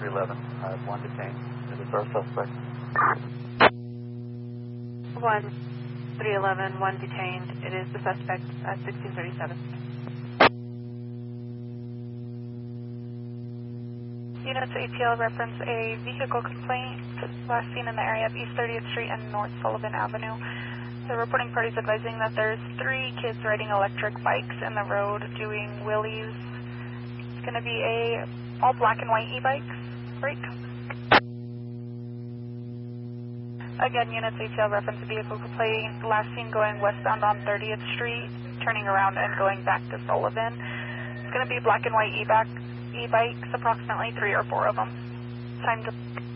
311. I have one detained. It is our suspect. 1-311, one detained. It is the suspect at 1637. Units ATL reference a vehicle complaint last seen in the area of East 30th Street and North Sullivan Avenue. The reporting party is advising that there's 3 kids riding electric bikes in the road doing wheelies. It's going to be all black and white e-bikes. Break. Again, units ATL reference a vehicle complaint last seen going westbound on 30th Street, turning around and going back to Sullivan. It's going to be black and white e-bikes, approximately 3 or 4 of them. Time to